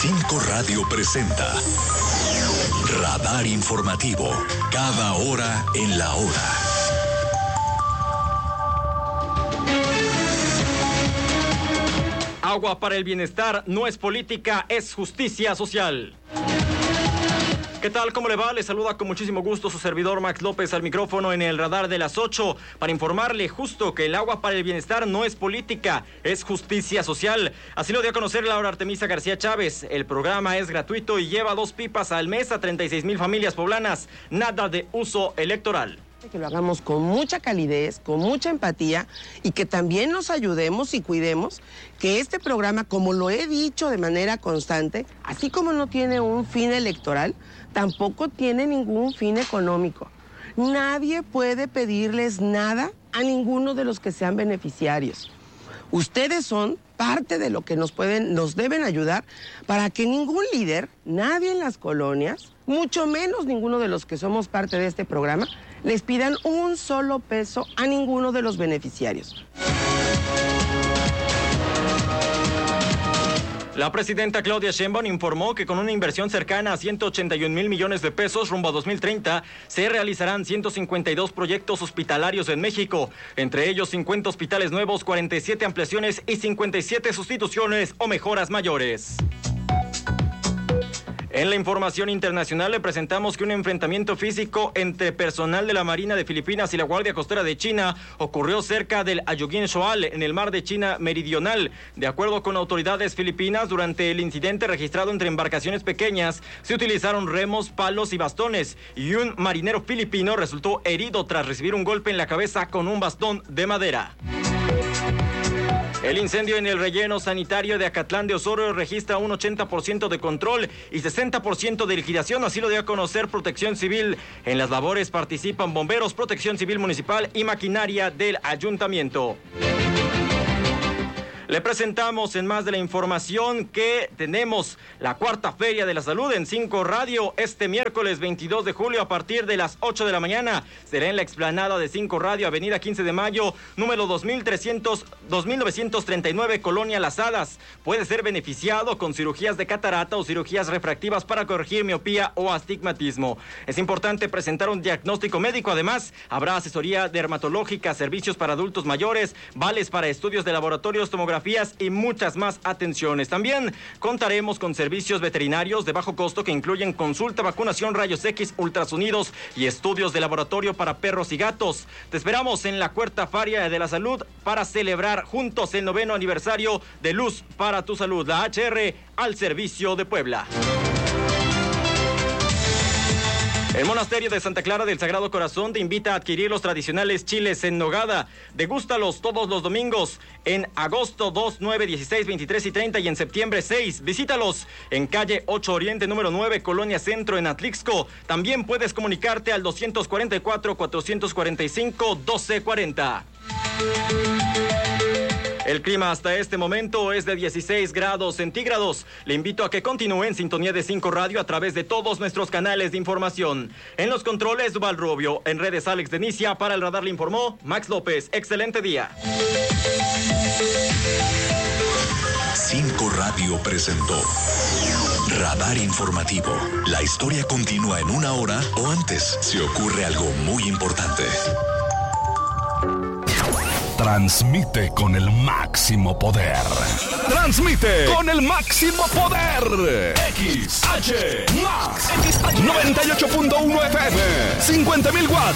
5 Radio presenta Radar Informativo, cada hora en la hora. Agua para el bienestar no es política, es justicia social. ¿Qué tal? ¿Cómo le va? Le saluda con muchísimo gusto su servidor Max López al micrófono en el radar de las 8 para informarle justo que el agua para el bienestar no es política, es justicia social. Así lo dio a conocer Laura Artemisa García Chávez. El programa es gratuito y lleva 2 pipas al mes a 36,000 familias poblanas. Nada de uso electoral. Que lo hagamos con mucha calidez, con mucha empatía y que también nos ayudemos y cuidemos que este programa, como lo he dicho de manera constante, así como no tiene un fin electoral, tampoco tiene ningún fin económico. Nadie puede pedirles nada a ninguno de los que sean beneficiarios. Ustedes son parte de lo que nos deben ayudar para que ningún líder, nadie en las colonias, mucho menos ninguno de los que somos parte de este programa, les pidan un solo peso a ninguno de los beneficiarios. La presidenta Claudia Sheinbaum informó que con una inversión cercana a 181,000 millones de pesos rumbo a 2030, se realizarán 152 proyectos hospitalarios en México, entre ellos 50 hospitales nuevos, 47 ampliaciones y 57 sustituciones o mejoras mayores. En la información internacional le presentamos que un enfrentamiento físico entre personal de la Marina de Filipinas y la Guardia Costera de China ocurrió cerca del Ayungin Shoal, en el mar de China Meridional. De acuerdo con autoridades filipinas, durante el incidente registrado entre embarcaciones pequeñas, se utilizaron remos, palos y bastones, y un marinero filipino resultó herido tras recibir un golpe en la cabeza con un bastón de madera. El incendio en el relleno sanitario de Acatlán de Osorio registra un 80% de control y 60% de liquidación, así lo dio a conocer Protección Civil. En las labores participan bomberos, Protección Civil Municipal y maquinaria del ayuntamiento. Le presentamos en más de la información que tenemos la 4ª Feria de la Salud en 5 Radio este miércoles 22 de julio a partir de las 8 de la mañana. Será en la explanada de 5 Radio, Avenida 15 de Mayo, número 2939, Colonia Las Hadas. Puede ser beneficiado con cirugías de catarata o cirugías refractivas para corregir miopía o astigmatismo. Es importante presentar un diagnóstico médico. Además, habrá asesoría dermatológica, servicios para adultos mayores, vales para estudios de laboratorios, tomografías y muchas más atenciones. También contaremos con servicios veterinarios de bajo costo que incluyen consulta, vacunación, rayos X, ultrasonidos y estudios de laboratorio para perros y gatos. Te esperamos en la 4ª Feria de la Salud para celebrar juntos el 9º aniversario de Luz para tu Salud, la HR al servicio de Puebla. El Monasterio de Santa Clara del Sagrado Corazón te invita a adquirir los tradicionales chiles en nogada. Degústalos todos los domingos, en agosto 2, 9, 16, 23 y 30 y en septiembre 6. Visítalos en calle 8 Oriente, número 9, Colonia Centro, en Atlixco. También puedes comunicarte al 244-445-1240. El clima hasta este momento es de 16 grados centígrados. Le invito a que continúe en sintonía de 5 Radio a través de todos nuestros canales de información. En los controles, Duval Rubio. En redes, Alex Denicia. Para el radar le informó Max López. Excelente día. 5 Radio presentó Radar Informativo. La historia continúa en 1 hora o antes si ocurre algo muy importante. Transmite con el máximo poder. Transmite con el máximo poder. XH Max 98.1 FM. 50,000 watts.